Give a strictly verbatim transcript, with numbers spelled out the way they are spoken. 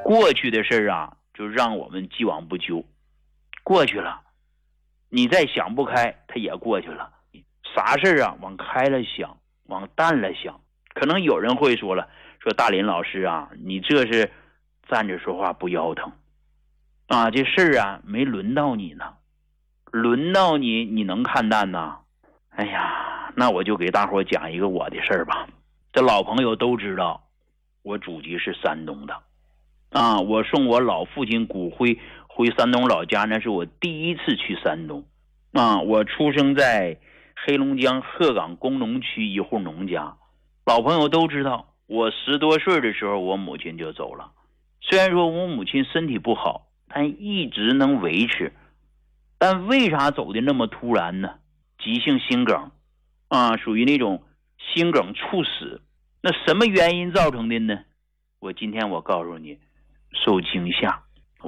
过去的事啊，就让我们既往不咎。过去了，你再想不开，它也过去了。啥事啊，往开了想，往淡了想。可能有人会说了，说大林老师啊，你这是站着说话不腰疼啊，这事儿啊没轮到你呢，轮到你你能看淡呢？哎呀，那我就给大伙讲一个我的事儿吧。这老朋友都知道，我祖籍是山东的啊，我送我老父亲骨灰回山东老家，那是我第一次去山东啊。我出生在黑龙江鹤岗工农区一户农家，老朋友都知道，我十多岁的时候我母亲就走了。虽然说我母亲身体不好，但一直能维持。但为啥走的那么突然呢？急性心梗啊，属于那种心梗猝死。那什么原因造成的呢？我今天我告诉你，受惊吓。